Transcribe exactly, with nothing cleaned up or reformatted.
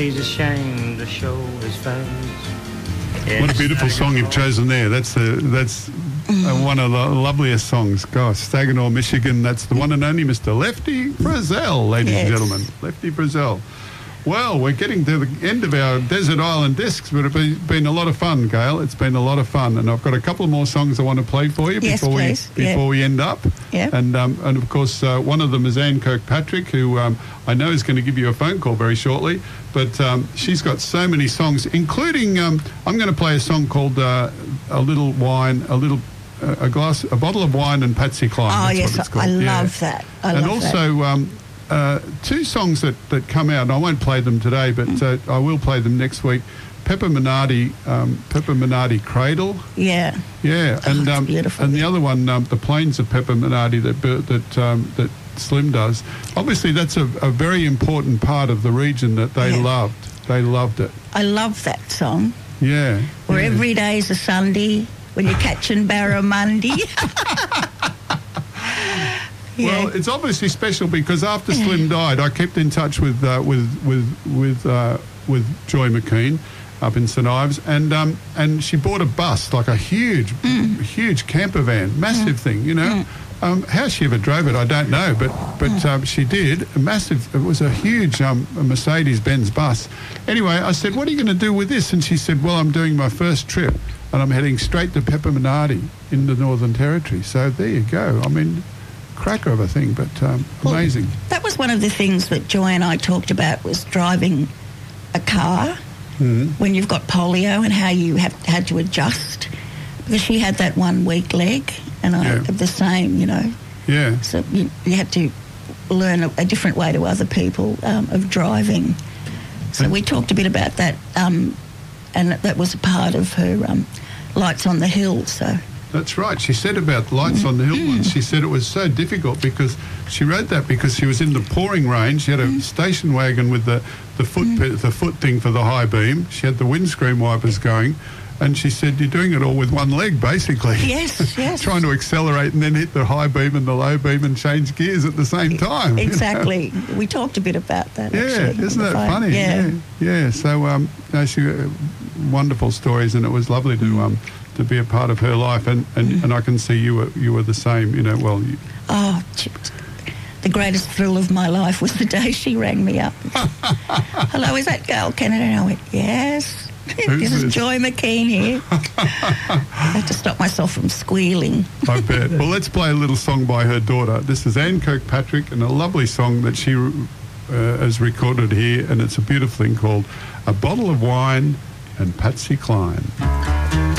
He's ashamed to show his face. What a beautiful song you've chosen there. That's the that's uh, one of the loveliest songs. Gosh, Saginaw, Michigan. That's the one and only Mister Lefty Frizzell, ladies Yes. and gentlemen. Lefty Frizzell. Well, we're getting to the end of our Desert Island Discs, but it's been, been a lot of fun, Gail. It's been a lot of fun, and I've got a couple more songs I want to play for you Yes, before please. we before Yeah. we end up. Yeah. And um, and of course, uh, one of them is Anne Kirkpatrick, who um, I know is going to give you a phone call very shortly. But um, she's got so many songs, including um, I'm going to play a song called uh, "A Little Wine," a little. Uh, a glass, a bottle of wine, and Patsy Cline. Oh, That's yes, what it's I called. love that. I and love that. also um, uh, two songs that, that come out, and I won't play them today, but uh, I will play them next week. Pepper Minardi, um, Pepper Minardi Cradle. Yeah. Yeah, Oh, and it's um, beautiful. and the other one, um, the Plains of Pepper Minardi that Bert- that um, that Slim does. Obviously, that's a, a very important part of the region that they Yeah. loved. They loved it. I love that song. Yeah. Where yeah. every day's a Sunday when you're catching barramundi. Yeah. Well, it's obviously special because after Slim died, I kept in touch with uh, with with with uh, with Joy McKean up in St Ives, and um, and she bought a bus, like a huge, Mm. huge camper van, massive thing, you know. Um, how she ever drove it, I don't know, but but um, she did. A massive. It was a huge um, Mercedes-Benz bus. Anyway, I said, "What are you going to do with this?" And she said, "Well, I'm doing my first trip, and I'm heading straight to Pepper Minardi in the Northern Territory." So there you go. I mean, cracker of a thing, but um, Well, amazing. That was one of the things that Joy and I talked about, was driving a car when you've got polio and how you have had to adjust, because she had that one weak leg and I Yeah. have the same, you know. Yeah. So you, you had to learn a, a different way to other people um, of driving. So we talked a bit about that, um, and that was a part of her um, Lights on the Hill. So That's right. She said about Lights on the Hill once, she said it was so difficult because she wrote that because she was in the pouring rain. She had a station wagon with the, the foot pe- the foot thing for the high beam. She had the windscreen wipers going. And she said, you're doing it all with one leg, basically. yes, yes, Trying to accelerate and then hit the high beam and the low beam and change gears at the same time. you know? exactly. We talked a bit about that. Yeah, actually, isn't on the that phone. funny? Yeah. yeah. yeah. So, um, no, she uh, wonderful stories, and it was lovely to um to be a part of her life, and, and, and I can see you were you were the same. You know, well, you, Oh, ch- the greatest thrill of my life was the day she rang me up. Hello, is that Gail Kennedy? And I went, yes. Who's this is this? Joy McKean here. I had to stop myself from squealing. I bet. Well, let's play a little song by her daughter. This is Anne Kirkpatrick, and a lovely song that she uh, has recorded here, and it's a beautiful thing called "A Bottle of Wine and Patsy Cline."